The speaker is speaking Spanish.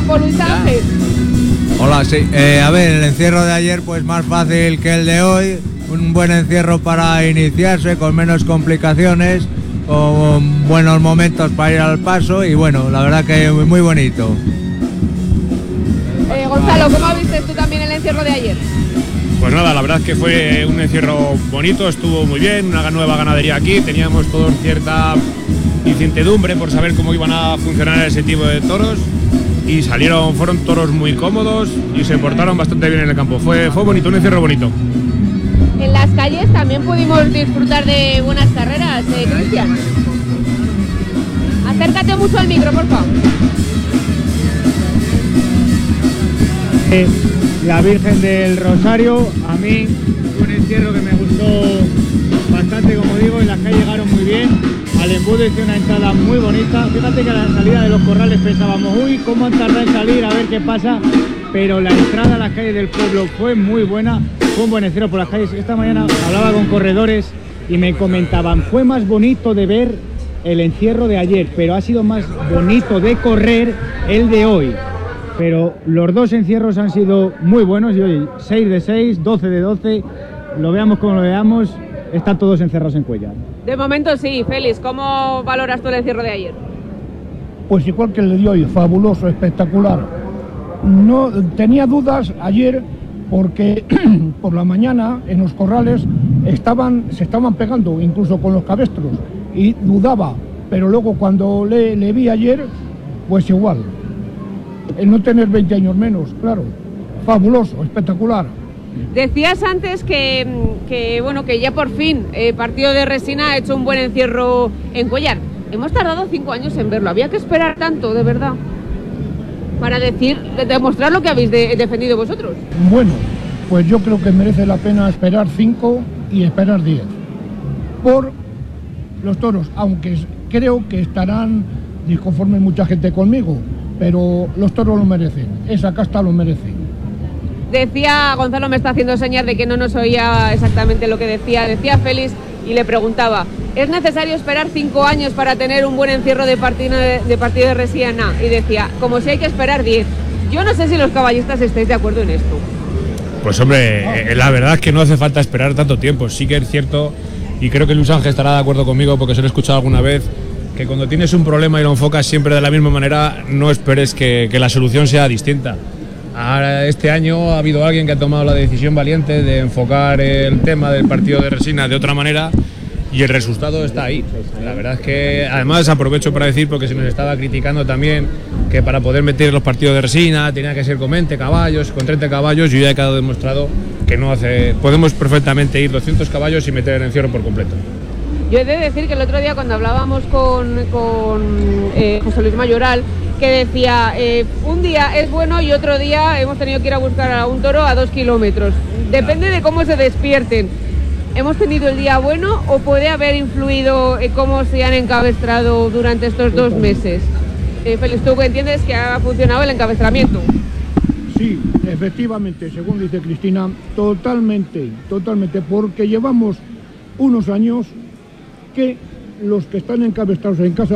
campo, Luis Ángel. Hola, sí. A ver, el encierro de ayer pues más fácil que el de hoy. Un buen encierro para iniciarse, con menos complicaciones, con buenos momentos para ir al paso y bueno, la verdad que muy bonito. Gonzalo, ¿cómo viste tú también el encierro de ayer? Pues nada, la verdad es que fue un encierro bonito, estuvo muy bien, una nueva ganadería aquí, teníamos todos cierta incertidumbre por saber cómo iban a funcionar ese tipo de toros y fueron toros muy cómodos y se portaron bastante bien en el campo. Fue bonito, un encierro bonito. En las calles también pudimos disfrutar de buenas carreras, Cristian. Acércate mucho al micro, por favor. La Virgen del Rosario, a mí un encierro que me gustó bastante, como digo, en las calles llegaron muy bien, al embudo hice una entrada muy bonita. Fíjate que a la salida de los corrales pensábamos, uy, cómo han tardado en salir, a ver qué pasa, pero la entrada a las calles del pueblo fue muy buena, fue un buen encierro por las calles. Esta mañana hablaba con corredores y me comentaban, fue más bonito de ver el encierro de ayer, pero ha sido más bonito de correr el de hoy. Pero los dos encierros han sido muy buenos y hoy 6 de 6, 12 de 12, lo veamos como lo veamos, están todos encerrados en Cuéllar. De momento sí, Félix, ¿cómo valoras tú el encierro de ayer? Pues igual que el de hoy, fabuloso, espectacular. No tenía dudas ayer porque por la mañana en los corrales se estaban pegando incluso con los cabestros y dudaba, pero luego cuando le vi ayer, pues igual. El no tener 20 años menos, claro, fabuloso, espectacular. Decías antes que ya por fin Partido de Resina ha hecho un buen encierro en Cuéllar. Hemos tardado 5 años en verlo, había que esperar tanto, de verdad, para demostrar lo que habéis defendido vosotros. Bueno, pues yo creo que merece la pena esperar 5 y esperar 10 por los toros, aunque creo que estarán disconformes mucha gente conmigo, pero los toros lo merecen, esa casta lo merece. Decía, Gonzalo me está haciendo señas de que no nos oía exactamente lo que decía Félix y le preguntaba, ¿es necesario esperar 5 años para tener un buen encierro de partido de Resina? Y decía, como si hay que esperar 10. Yo no sé si los caballistas estáis de acuerdo en esto. Pues hombre, la verdad es que no hace falta esperar tanto tiempo, sí que es cierto, y creo que Luis Ángel estará de acuerdo conmigo porque se lo he escuchado alguna vez, que cuando tienes un problema y lo enfocas siempre de la misma manera, no esperes que la solución sea distinta. Ahora, este año ha habido alguien que ha tomado la decisión valiente de enfocar el tema del Partido de Resina de otra manera y el resultado está ahí. La verdad es que, además, aprovecho para decir, porque se nos estaba criticando también, que para poder meter los partidos de Resina tenía que ser con 20 caballos, con 30 caballos, y ya ha quedado demostrado que no podemos perfectamente ir 200 caballos y meter el encierro por completo. Yo he de decir que el otro día cuando hablábamos con José Luis Mayoral, que decía, un día es bueno y otro día hemos tenido que ir a buscar a un toro a 2 kilómetros. Depende de cómo se despierten. ¿Hemos tenido el día bueno o puede haber influido cómo se han encabestrado durante estos 2 meses? Félix, ¿tú entiendes que ha funcionado el encabestramiento? Sí, efectivamente, según dice Cristina, totalmente, porque llevamos unos años que los que están encabestrados en casa